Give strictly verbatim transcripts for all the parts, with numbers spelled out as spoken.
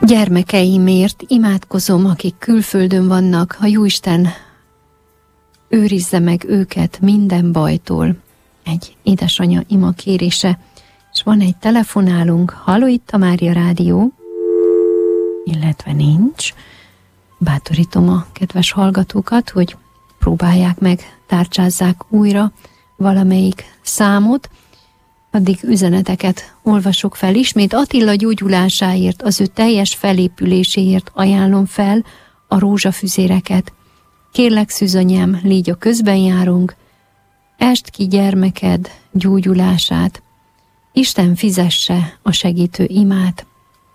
Gyermekeimért imádkozom, akik külföldön vannak, a Jóisten őrizze meg őket minden bajtól. Egy édesanyja ima kérése. És van egy telefonálunk. Halló, itt a Mária Rádió. Illetve nincs. Bátorítom a kedves hallgatókat, hogy próbálják meg, tárcsázzák újra valamelyik számot. Addig üzeneteket olvasok fel. Ismét Attila gyógyulásáért, az ő teljes felépüléséért ajánlom fel a rózsafüzéreket. Kérlek, szűzanyám, légy a közben járunk, est ki gyermeked gyógyulását. Isten fizesse a segítő imát.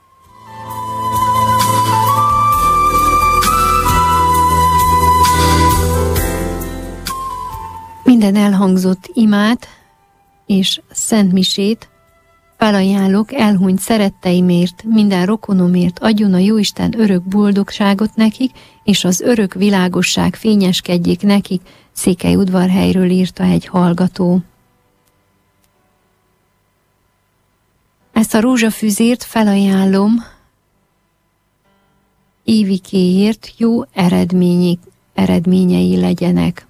Minden elhangzott imát és szentmisét felajánlok elhunyt szeretteimért, minden rokonomért, adjon a Jóisten örök boldogságot nekik, és az örök világosság fényeskedjék nekik, Székelyudvarhelyről írta egy hallgató. Ezt a rózsafüzért felajánlom Évikéért, jó eredményi, eredményei legyenek.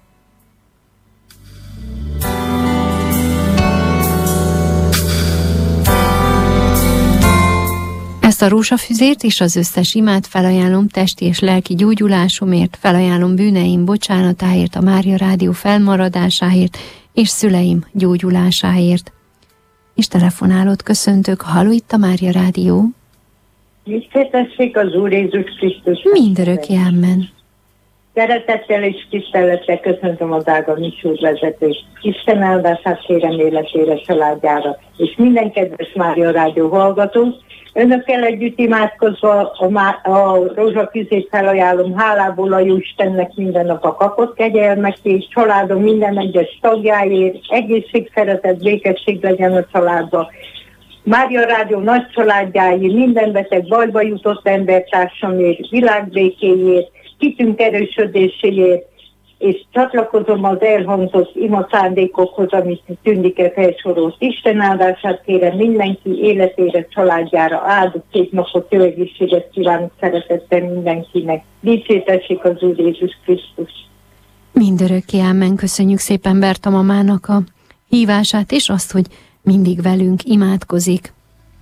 Ezt a rózsafüzért és az összes imát felajánlom testi és lelki gyógyulásomért, felajánlom bűneim bocsánatáért, a Mária Rádió felmaradásáért és szüleim gyógyulásáért. És telefonálót köszöntök. Halló, itt a Mária Rádió. Dicsértessék az Úr Jézus Krisztus. Mindörökké ámen. Szeretettel és tisztelettel köszöntöm az ága műsorvezetést. Isten áldását kérem életére, családjára, és minden kedves Mária Rádió hallgató. Önökkel együtt imádkozva a, a rózsafüzét felajánlom hálából a Jóistennek minden nap a kapott kegyelmek, és családom minden egyes tagjáért, egészség, szeretet, békesség legyen a családba. Mária Rádió nagy családjáért, minden beteg bajba jutott embertársamért, világbékéért, hitünk erősödéséért, és csatlakozom az elhangzott ima szándékokhoz, amit Tündike felsorolt. Isten áldását kérem mindenki életére, családjára, áldott szép napot, jó egészséget kívánok szeretettel mindenkinek. Dicsértessék az Úr Jézus Krisztus. Mindörökké ámen. Köszönjük szépen Berta mamának a hívását, és azt, hogy mindig velünk imádkozik.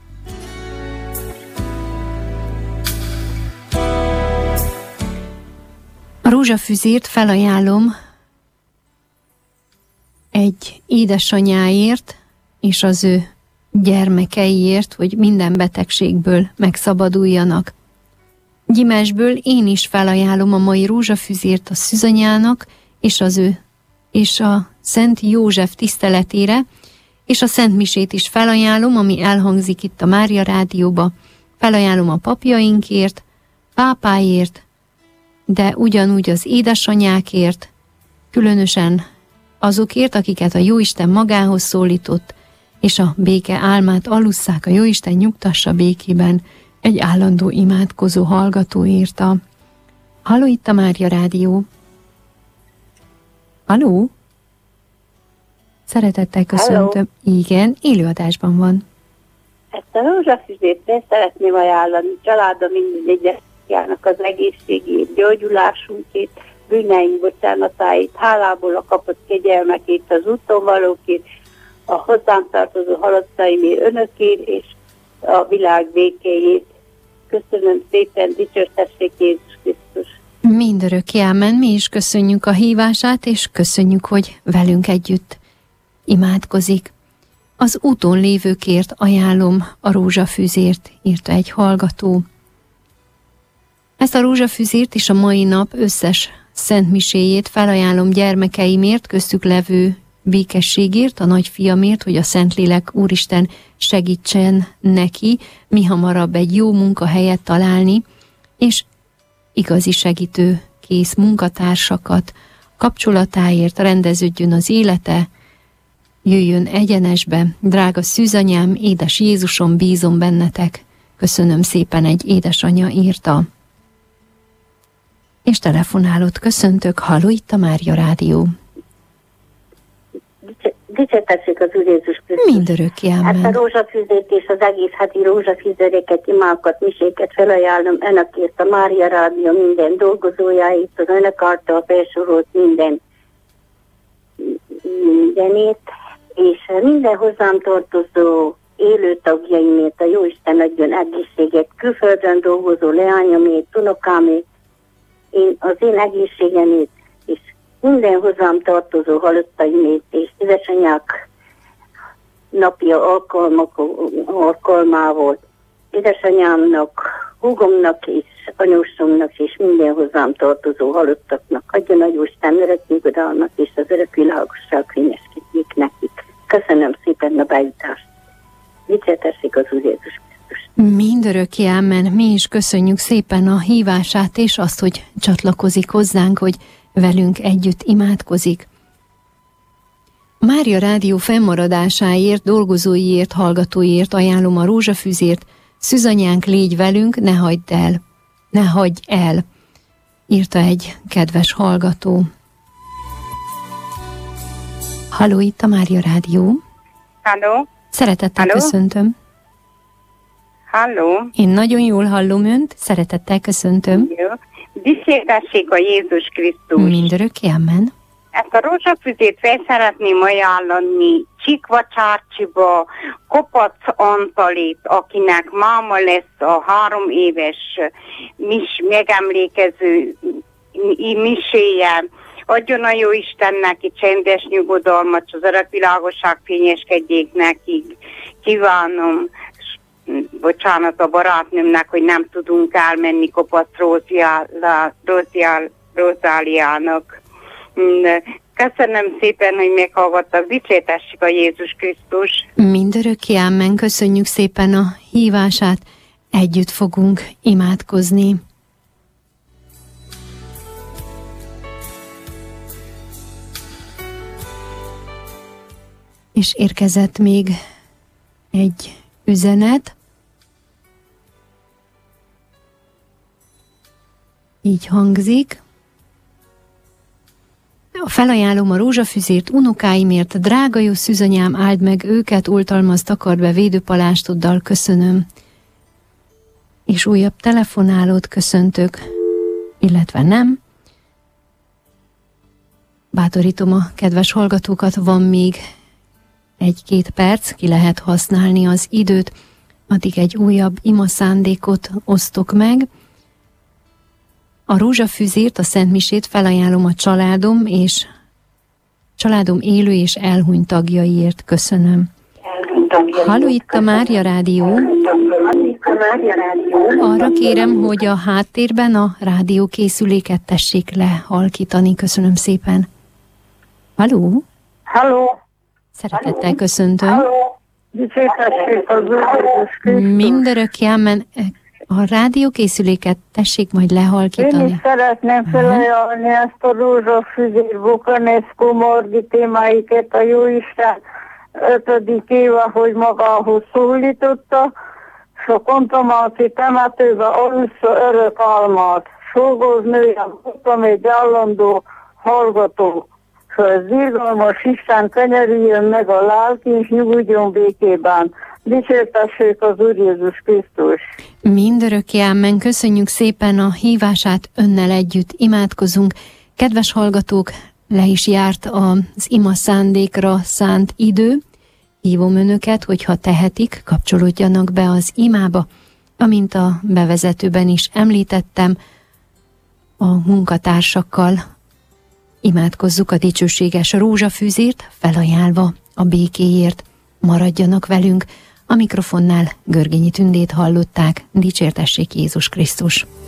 A rózsafüzért felajánlom egy édesanyáért és az ő gyermekeiért, hogy minden betegségből megszabaduljanak. Gyimesből én is felajánlom a mai rózsafüzért a szűzanyának és az ő és a Szent József tiszteletére, és a szentmisét is felajánlom, ami elhangzik itt a Mária Rádióba. Felajánlom a papjainkért, pápáért, de ugyanúgy az édesanyákért, különösen azokért, akiket a Jóisten magához szólított, és a béke álmát alusszák, a Jóisten nyugtassa békében, egy állandó imádkozó hallgató írta. Halló, itt a Mária Rádió. Halló? Szeretettel köszöntöm. Hello. Igen, élőadásban van. Ezt a rózsafüzét szeretném ajánlani családom minden egyes az egészségét, gyógyulásunkét, bűneink bocsánatáit, hálából a kapott kegyelmekét, az úton valókét, a hozzám tartozó halottaimért, önökért és a világ békéjét. Köszönöm szépen, dicsértessék Jézus Krisztus. Mindörökké ámen. Mi is köszönjük a hívását, és köszönjük, hogy velünk együtt imádkozik. Az úton lévőkért ajánlom a rózsafüzért, írta egy hallgató. Ezt a rózsafüzért és a mai nap összes szentmiséjét felajánlom gyermekeimért, köztük levő békességért, a nagyfiamért, hogy a Szentlélek Úristen segítsen neki mihamarabb egy jó munkahelyet találni, és igazi segítő kész munkatársakat, kapcsolatáért rendeződjön az élete, jöjjön egyenesbe. Drága szűzanyám, édes Jézusom, bízom bennetek. Köszönöm szépen, egy édesanyja írta. És telefonálót köszöntök. Halló, itt a Mária Rádió. Dicsértessék az Úr Jézus Krisztus. Mindörökké, Hát a amen. rózsafűzét és az egész heti rózsafűzereket, imákat, miséket felajánlom önökért, a Mária Rádió minden dolgozójáit, az önök által felsorolt minden mindenét, és minden hozzám tartozó élő tagjaimért a Jóisten adjon egészséget, külföldön dolgozó leányomért, unokámért, én, az én egészségemért, és minden hozzám tartozó halottaimért, és édesanyák napja alkalmak, alkalmával, édesanyámnak, húgomnak és anyósomnak és minden hozzám tartozó halottaknak adjon a Jóisten örök nyugodalmat és az örök világosság fényeskedjék nekik. Köszönöm szépen a bejutást. Dicsértessék az Úr Jézus Krisztus. Mindörökké, amen. Mi is köszönjük szépen a hívását, és azt, hogy csatlakozik hozzánk, hogy velünk együtt imádkozik. A Mária Rádió fennmaradásáért, dolgozóiért, hallgatóiért ajánlom a rózsafűzért. Szűzanyánk, légy velünk, ne hagyd el, ne hagyj el, írta egy kedves hallgató. Halló, itt a Mária Rádió. Halló? Szeretettel Halló? köszöntöm. Halló? Én nagyon jól hallom önt, szeretettel köszöntöm. Jó. Dicsértessék a Jézus Krisztus. Mindörökké, amen. Ezt a rózsafüzét fel szeretném ajánlani Csikva Csárcsiba, Kopac Antalét, akinek máma lesz a három éves mis, megemlékező miséje. Adjon a jó Isten neki csendes nyugodalmat, az örök világosság fényeskedjék nekik. Kívánom, bocsánat a barátnőmnek, hogy nem tudunk elmenni Kopac Rozáliának. Köszönöm szépen, hogy meghallgattak. Dicsértessék a Jézus Krisztus. Mindörökké, amen. Köszönjük szépen a hívását. Együtt fogunk imádkozni. És érkezett még egy üzenet. Így hangzik. Felajánlom a rózsafüzért unokáimért, drága jó szűzanyám, áld meg őket, oltalmazd, takard be védőpalástoddal, köszönöm. És újabb telefonálót köszöntök, illetve nem. Bátorítom a kedves hallgatókat, van még egy-két perc, ki lehet használni az időt, addig egy újabb ima szándékot osztok meg. A rózsafűzért, a szentmisét felajánlom a családom és családom élő és elhunyt tagjaiért. Köszönöm. Halló, itt a Mária Rádió. Arra kérem, hogy a háttérben a rádiókészüléket tessék lehalkítani. Köszönöm szépen. Halló? Halló? Szeretettel köszöntöm. Halló? Dicsértessék az Úr Jézus Krisztus. Mindörökké, amen. A rádiókészüléket tessék majd Én lehalkítani. is szeretném felajánlani ezt a rózsafüzér Bukanescu Morgi témáiket a Jóisten ötödik éve, hogy magához szólította, és a kontomáci temetőbe alussza örök almát. Sógoz nőjem, voltam egy állandó hallgató, és az irgalmas Isten kenyerüljön meg a lelki, és nyugodjon békében. Dicsértessék az Úr Jézus Krisztus. Mindörökké, amen. Köszönjük szépen a hívását, önnel együtt imádkozunk. Kedves hallgatók, le is járt az ima szándékra szánt idő. Hívom önöket, hogyha tehetik, kapcsolódjanak be az imába. Amint a bevezetőben is említettem, a munkatársakkal imádkozzuk a dicsőséges rózsafűzért, felajánlva a békéért. Maradjanak velünk. A mikrofonnál Görgényi Tündét hallották. Dicsértessék Jézus Krisztus.